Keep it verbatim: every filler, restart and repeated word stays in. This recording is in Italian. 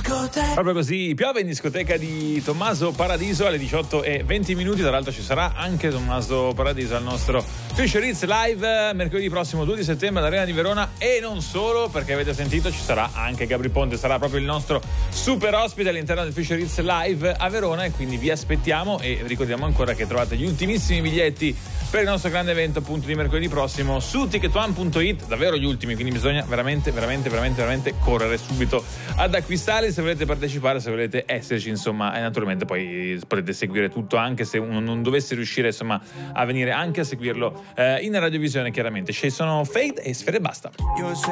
Proprio così, piove in discoteca di Tommaso Paradiso alle diciotto e venti minuti. Tra l'altro ci sarà anche Tommaso Paradiso al nostro Future Hits Live mercoledì prossimo due di settembre all'Arena di Verona, e non solo, perché avete sentito ci sarà anche Gabri Ponte, sarà proprio il nostro super ospite all'interno del Future Hits Live a Verona, e quindi vi aspettiamo. E ricordiamo ancora che trovate gli ultimissimi biglietti per il nostro grande evento appunto di mercoledì prossimo su ticket one punto it, davvero gli ultimi, quindi bisogna veramente veramente veramente veramente correre subito ad acquistarli se volete partecipare, se volete esserci, insomma. E naturalmente poi potete seguire tutto, anche se uno non dovesse riuscire insomma a venire anche a seguirlo eh, in radiovisione. Chiaramente ci sono Fade e Sfere Basta.